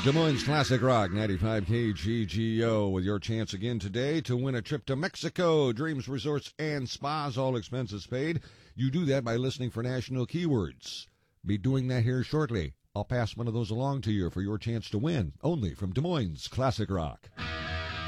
Des Moines Classic Rock 95 KGGO with your chance again today to win a trip to Mexico. Dreams Resorts and Spas, all expenses paid. You do that by listening for national keywords. Be doing that here shortly. I'll pass one of those along to you for your chance to win, only from Des Moines Classic Rock.